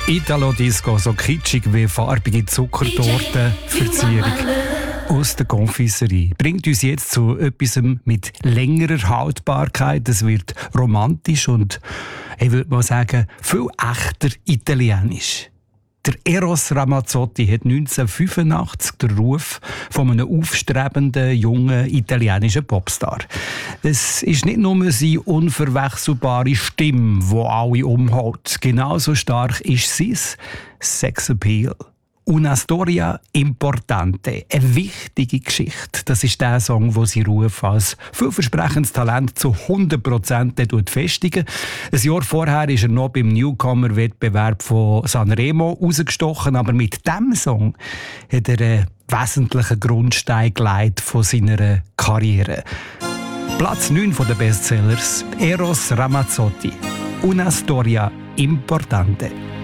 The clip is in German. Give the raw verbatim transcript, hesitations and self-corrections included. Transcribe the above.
Italo-Disco, so kitschig wie farbige Zuckertortenverzierung aus der Konfiserie. Bringt uns jetzt zu etwas mit längerer Haltbarkeit. Es wird romantisch und, ich würde mal sagen, viel echter italienisch. Der Eros Ramazzotti hat neunzehnhundertfünfundachtzig den Ruf von einem aufstrebenden, jungen italienischen Popstar. Es ist nicht nur seine unverwechselbare Stimme, die alle umhaut. Genauso stark ist sein Sexappeal. Una storia importante, eine wichtige Geschichte. Das ist der Song, wo sie Ruf als vielversprechendes Talent zu hundert Prozent festigen. Ein Jahr vorher ist er noch beim Newcomer-Wettbewerb von Sanremo rausgestochen, aber mit diesem Song hat er einen wesentlichen Grundstein gelegt von seiner Karriere. Platz neun der Bestsellers, Eros Ramazzotti, Una storia importante.